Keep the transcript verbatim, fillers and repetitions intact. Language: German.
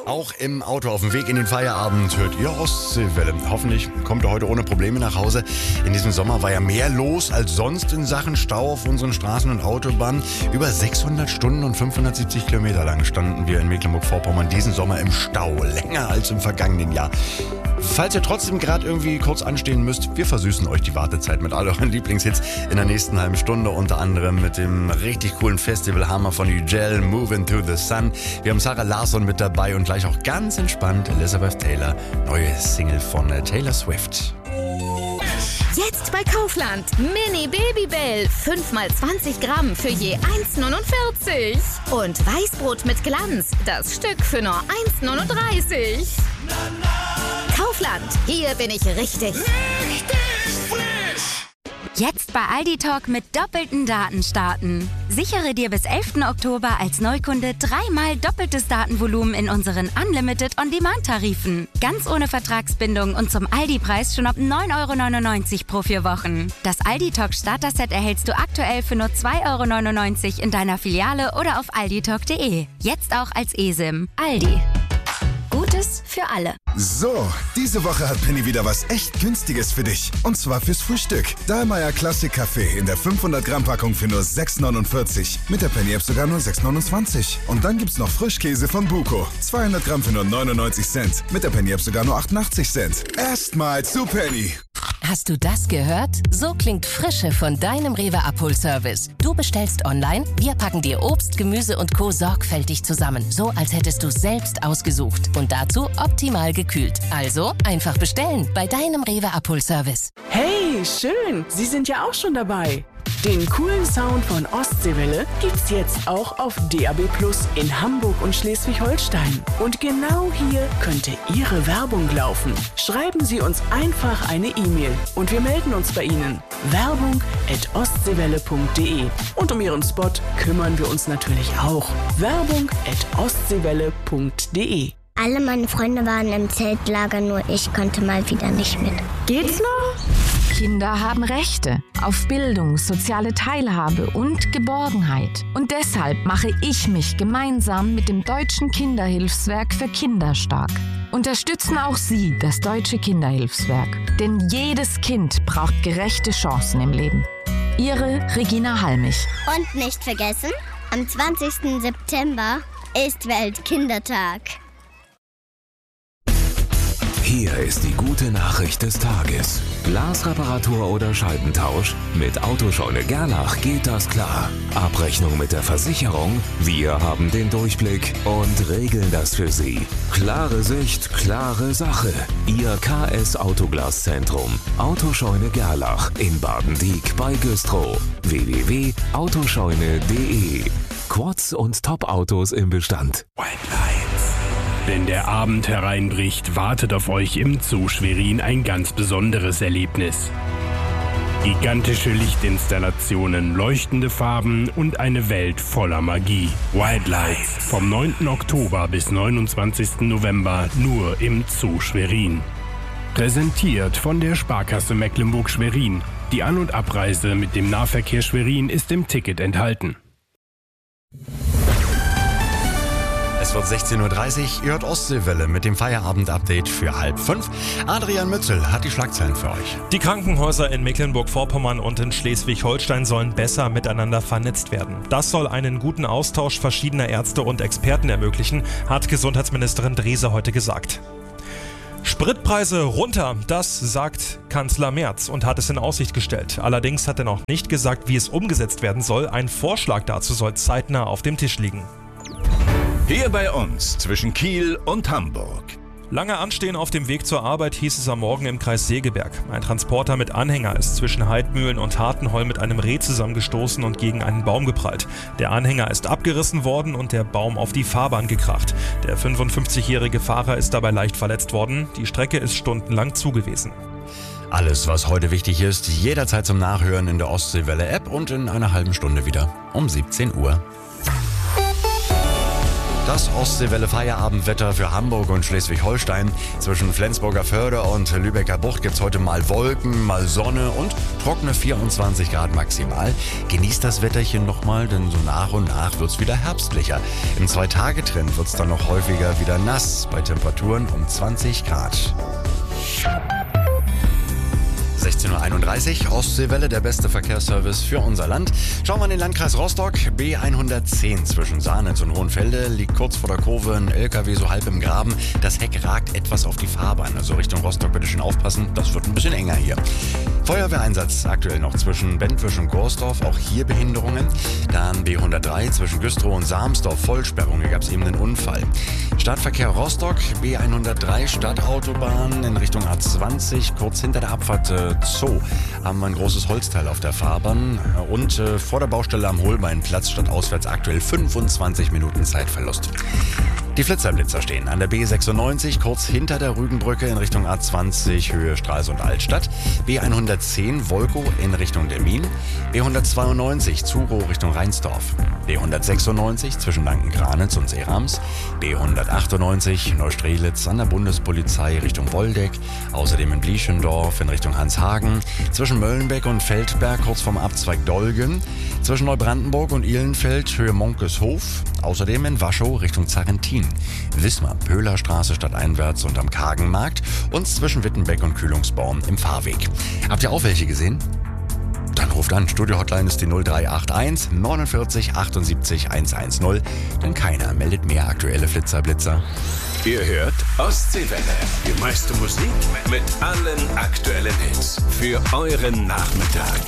Auch im Auto auf dem Weg in den Feierabend hört ihr Ostseewelle. Hoffentlich kommt ihr heute ohne Probleme nach Hause. In diesem Sommer war ja mehr los als sonst in Sachen Stau auf unseren Straßen und Autobahnen. Über sechshundert Stunden und fünfhundertsiebzig Kilometer lang standen wir in Mecklenburg-Vorpommern diesen Sommer im Stau. Länger als im vergangenen Jahr. Falls ihr trotzdem gerade irgendwie kurz anstehen müsst, wir versüßen euch die Wartezeit mit all euren Lieblingshits in der nächsten halben Stunde. Unter anderem mit dem richtig coolen Festivalhammer von Ugel, Move Into the Sun. Wir haben Sarah Larsson mit dabei und gleich auch ganz entspannt Elizabeth Taylor. Neue Single von Taylor Swift. Jetzt bei Kaufland. Mini Babybell. fünf mal zwanzig Gramm für je eins neunundvierzig. Und Weißbrot mit Glanz. Das Stück für nur eins neununddreißig. Kaufland. Hier bin ich richtig. Richtig frisch. Jetzt bei Aldi Talk mit doppelten Daten starten. Sichere dir bis elften Oktober als Neukunde dreimal doppeltes Datenvolumen in unseren Unlimited On-Demand-Tarifen. Ganz ohne Vertragsbindung und zum Aldi-Preis schon ab neun Euro neunundneunzig pro vier Wochen. Das Aldi Talk Starter-Set erhältst du aktuell für nur zwei Euro neunundneunzig in deiner Filiale oder auf alditalk punkt de. Jetzt auch als eSIM. Aldi. Gutes für alle. So, diese Woche hat Penny wieder was echt Günstiges für dich. Und zwar fürs Frühstück. Dahlmeier Classic Kaffee in der fünfhundert Gramm Packung für nur sechs neunundvierzig. Mit der Penny App sogar nur sechs neunundzwanzig. Und dann gibt's noch Frischkäse von Buko. zweihundert Gramm für nur neunundneunzig Cent. Mit der Penny App sogar nur achtundachtzig Cent. Erstmal zu Penny. Hast du das gehört? So klingt Frische von deinem Rewe Abholservice. Du bestellst online, wir packen dir Obst, Gemüse und Co. sorgfältig zusammen. So, als hättest du es selbst ausgesucht. Und dazu optimal gekühlt. Also einfach bestellen bei deinem Rewe Abholservice. Hey, schön! Sie sind ja auch schon dabei. Den coolen Sound von Ostseewelle gibt's jetzt auch auf D A B Plus in Hamburg und Schleswig-Holstein. Und genau hier könnte Ihre Werbung laufen. Schreiben Sie uns einfach eine E-Mail und wir melden uns bei Ihnen. Werbung at ostseewelle punkt de. Und um Ihren Spot kümmern wir uns natürlich auch. Werbung at ostseewelle punkt de. Alle meine Freunde waren im Zeltlager, nur ich konnte mal wieder nicht mit. Geht's noch? Kinder haben Rechte auf Bildung, soziale Teilhabe und Geborgenheit. Und deshalb mache ich mich gemeinsam mit dem Deutschen Kinderhilfswerk für Kinder stark. Unterstützen auch Sie das Deutsche Kinderhilfswerk. Denn jedes Kind braucht gerechte Chancen im Leben. Ihre Regina Halmich. Und nicht vergessen, am zwanzigsten September ist Weltkindertag. Hier ist die gute Nachricht des Tages. Glasreparatur oder Scheibentausch? Mit Autoscheune Gerlach geht das klar. Abrechnung mit der Versicherung? Wir haben den Durchblick und regeln das für Sie. Klare Sicht, klare Sache. Ihr K S Autoglaszentrum. Autoscheune Gerlach in Baden-Dieck bei Güstrow. w w w punkt autoscheune punkt de. Quads und Top-Autos im Bestand. White Lights. Wenn der Abend hereinbricht, wartet auf euch im Zoo Schwerin ein ganz besonderes Erlebnis. Gigantische Lichtinstallationen, leuchtende Farben und eine Welt voller Magie. Wild Lights vom neunten Oktober bis neunundzwanzigsten November nur im Zoo Schwerin. Präsentiert von der Sparkasse Mecklenburg-Schwerin. Die An- und Abreise mit dem Nahverkehr Schwerin ist im Ticket enthalten. Es wird sechzehn Uhr dreißig, ihr hört Ostseewelle mit dem Feierabend-Update für halb fünf. Adrian Mützel hat die Schlagzeilen für euch. Die Krankenhäuser in Mecklenburg-Vorpommern und in Schleswig-Holstein sollen besser miteinander vernetzt werden. Das soll einen guten Austausch verschiedener Ärzte und Experten ermöglichen, hat Gesundheitsministerin Drese heute gesagt. Spritpreise runter, das sagt Kanzler Merz und hat es in Aussicht gestellt. Allerdings hat er noch nicht gesagt, wie es umgesetzt werden soll. Ein Vorschlag dazu soll zeitnah auf dem Tisch liegen. Hier bei uns zwischen Kiel und Hamburg. Lange Anstehen auf dem Weg zur Arbeit hieß es am Morgen im Kreis Segeberg. Ein Transporter mit Anhänger ist zwischen Heidmühlen und Hartenhol mit einem Reh zusammengestoßen und gegen einen Baum geprallt. Der Anhänger ist abgerissen worden und der Baum auf die Fahrbahn gekracht. Der fünfundfünfzigjährige Fahrer ist dabei leicht verletzt worden. Die Strecke ist stundenlang zugewiesen. Alles, was heute wichtig ist, jederzeit zum Nachhören in der Ostseewelle-App und in einer halben Stunde wieder um siebzehn Uhr. Das Ostseewelle Feierabendwetter für Hamburg und Schleswig-Holstein. Zwischen Flensburger Förde und Lübecker Bucht gibt es heute mal Wolken, mal Sonne und trockene vierundzwanzig Grad maximal. Genießt das Wetterchen nochmal, denn so nach und nach wird es wieder herbstlicher. Im Zwei-Tage-Trend wird es dann noch häufiger wieder nass, bei Temperaturen um zwanzig Grad. sechzehn Uhr einunddreißig, Ostseewelle, der beste Verkehrsservice für unser Land. Schauen wir in den Landkreis Rostock. B hundertzehn zwischen Sahnitz und Hohenfelde liegt kurz vor der Kurve ein L K W so halb im Graben. Das Heck ragt etwas auf die Fahrbahn. Also Richtung Rostock bitte schön aufpassen, das wird ein bisschen enger hier. Feuerwehreinsatz aktuell noch zwischen Bentwisch und Gorsdorf, auch hier Behinderungen. Dann B hundertdrei zwischen Güstrow und Sarmsdorf, Vollsperrung, hier gab es eben einen Unfall. Stadtverkehr Rostock, B hundertdrei Stadtautobahn in Richtung A zwanzig, kurz hinter der Abfahrt äh, Zoo haben wir ein großes Holzteil auf der Fahrbahn und äh, vor der Baustelle am Holbeinplatz statt auswärts aktuell fünfundzwanzig Minuten Zeitverlust. Die Flitzerblitzer stehen an der B sechsundneunzig, kurz hinter der Rügenbrücke in Richtung A zwanzig, Höhe Stralsund Altstadt. B hundertzehn, Wolkow in Richtung Demmin. B hundertzweiundneunzig, Zurow Richtung Rheinsdorf. B hundertsechsundneunzig zwischen Lanken-Granitz und Seerams. B hundertachtundneunzig, Neustrelitz an der Bundespolizei Richtung Woldeck. Außerdem in Blieschendorf in Richtung Hanshagen. Zwischen Möllenbeck und Feldberg kurz vorm Abzweig Dolgen. Zwischen Neubrandenburg und Ihlenfeld, Höhe Monkeshof. Außerdem in Waschow Richtung Zarrentin. Wismar, Pöhlerstraße stadteinwärts und am Kagenmarkt und zwischen Wittenbeck und Kühlungsborn im Fahrweg. Habt ihr auch welche gesehen? Dann ruft an. Studio-Hotline ist die null drei acht eins neunundvierzig achtundsiebzig hundertzehn, denn keiner meldet mehr aktuelle Flitzerblitzer. Ihr hört Ostseewelle. Die meiste Musik mit allen aktuellen Hits für euren Nachmittag.